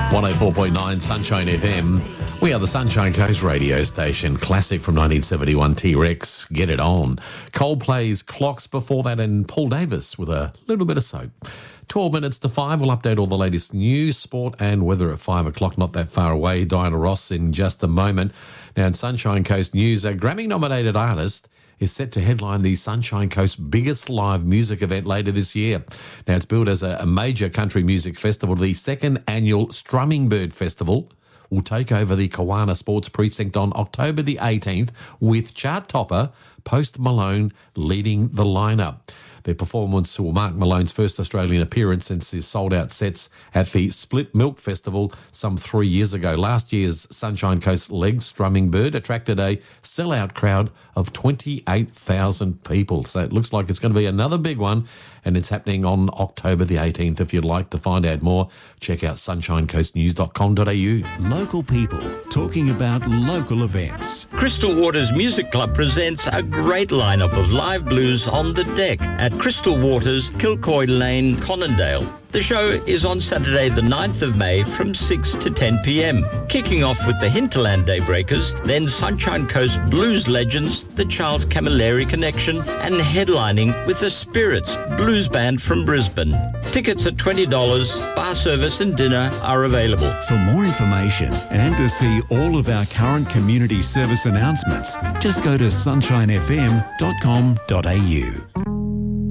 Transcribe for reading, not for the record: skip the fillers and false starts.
104.9 Sunshine FM. We are the Sunshine Coast radio station. Classic from 1971, T-Rex, Get It On. Coldplay's Clocks before that, and Paul Davis with a little bit of soap. 12 minutes to 5. We'll update all the latest news, sport and weather at 5 o'clock, not that far away. Diana Ross in just a moment. Now in Sunshine Coast news, a Grammy-nominated artist is set to headline the Sunshine Coast's biggest live music event later this year. Now, it's billed as a major country music festival. The second annual Strumming Bird Festival will take over the Kawana Sports Precinct on October the 18th, with chart topper Post Malone leading the lineup. Their performance will mark Malone's first Australian appearance since his sold-out sets at the Split Milk Festival some 3 years ago. Last year's Sunshine Coast leg Strumming Bird attracted a sellout crowd of 28,000 people. So it looks like it's going to be another big one, and it's happening on October the 18th. If you'd like to find out more, check out sunshinecoastnews.com.au. Local people talking about local events. Crystal Waters Music Club presents a great lineup of live blues on the deck at Crystal Waters, Kilcoy Lane, Conondale. The show is on Saturday the 9th of May from 6 to 10 p.m. Kicking off with the Hinterland Daybreakers, then Sunshine Coast Blues Legends, the Charles Camilleri Connection, and headlining with the Spirits Blues Band from Brisbane. Tickets are $20, bar service and dinner are available. For more information and to see all of our current community service announcements, just go to sunshinefm.com.au.